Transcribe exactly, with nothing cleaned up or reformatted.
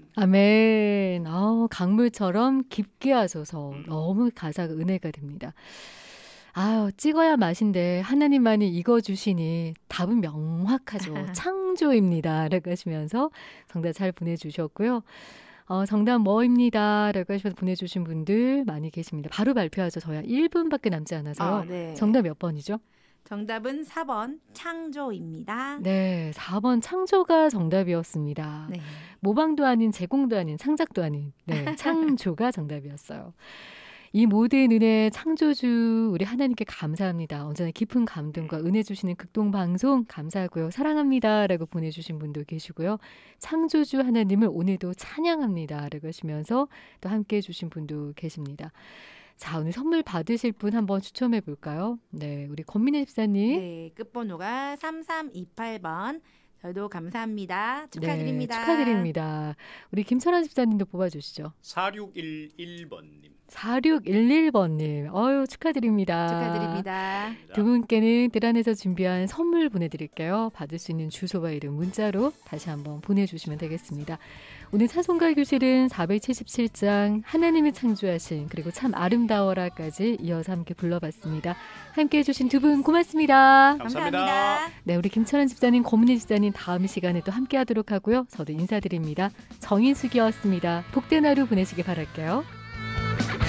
아멘. 아, 강물처럼 깊게 하소서. 음. 너무 가사가 은혜가 됩니다. 아유, 찍어야 맛인데 하나님만이 익어주시니 답은 명확하죠. 창조입니다. 라고 하시면서 정답 잘 보내주셨고요. 어, 정답 뭐입니다. 라고 하시면서 보내주신 분들 많이 계십니다. 바로 발표하죠. 저야 일 분밖에 남지 않아서요. 아, 네. 정답 몇 번이죠? 정답은 사 번 창조입니다. 네, 사 번 창조가 정답이었습니다. 네. 모방도 아닌 제공도 아닌 창작도 아닌 네, 창조가 정답이었어요. 이 모든 은혜 창조주 우리 하나님께 감사합니다. 언제나 깊은 감동과 은혜 주시는 극동방송 감사하고요. 사랑합니다. 라고 보내주신 분도 계시고요. 창조주 하나님을 오늘도 찬양합니다. 라고 하시면서 또 함께해 주신 분도 계십니다. 자, 오늘 선물 받으실 분 한번 추첨해 볼까요? 네, 우리 권민혜 집사님. 네, 끝번호가 삼삼이팔 번. 저도 감사합니다. 축하드립니다. 네, 축하드립니다. 우리 김철환 집사님도 뽑아주시죠. 사육일일 번님. 사육일일 번님. 어유 축하드립니다. 축하드립니다. 두 분께는 뜰 안에서 준비한 선물 보내드릴게요. 받을 수 있는 주소와 이름 문자로 다시 한번 보내주시면 되겠습니다. 오늘 찬송가 교실은 사백칠십칠 장 하나님이 창조하신 그리고 참 아름다워라까지 이어서 함께 불러봤습니다. 함께해 주신 두 분 고맙습니다. 감사합니다. 감사합니다. 네, 우리 김철환 집사님, 고문희 집사님 다음 시간에 또 함께하도록 하고요. 저도 인사드립니다. 정인숙이었습니다. 복된 하루 보내시길 바랄게요.